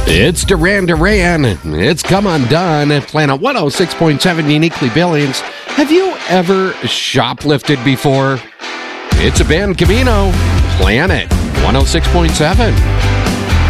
It's Duran Duran. It's Come Undone. Planet 106.7 Uniquely Billings. Have you ever shoplifted before? It's a band Camino. Planet 106.7.